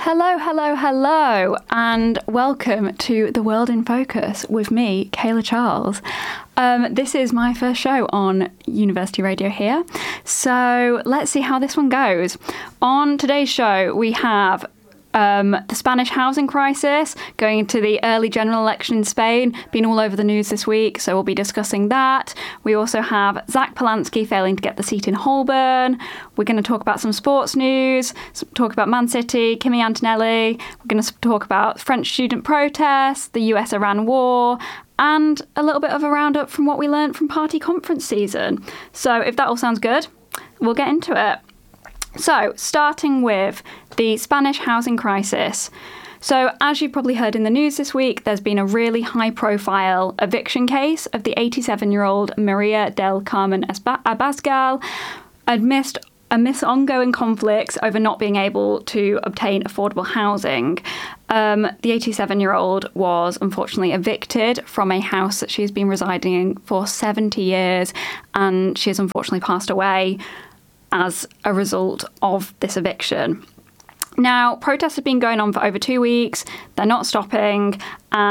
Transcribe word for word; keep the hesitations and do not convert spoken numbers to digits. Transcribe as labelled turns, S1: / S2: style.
S1: Hello, hello, hello, and welcome to The World in Focus with me, Kayla Charles. Um, this is my first show on University Radio here, so let's see how this one goes. On today's show, we have Um, the Spanish housing crisis, going into the early general election in Spain, been all over the news this week, so we'll be discussing that. We also have Zach Polanski failing to get the seat in Holborn. We're going to talk about some sports news, talk about Man City, Kimi Antonelli. We're going to talk about French student protests, the U S-Iran war, and a little bit of a roundup from what we learned from party conference season. So if that all sounds good, we'll get into it. So, starting with the Spanish housing crisis. So, as you've probably heard in the news this week, there's been a really high-profile eviction case of the eighty-seven-year-old Maria del Carmen Abascal amidst, amidst ongoing conflicts over not being able to obtain affordable housing. Um, the eighty-seven-year-old was unfortunately evicted from a house that she's been residing in for seventy years, and she has unfortunately passed away as a result of this eviction. Now, protests have been going on for over two weeks. They're not stopping.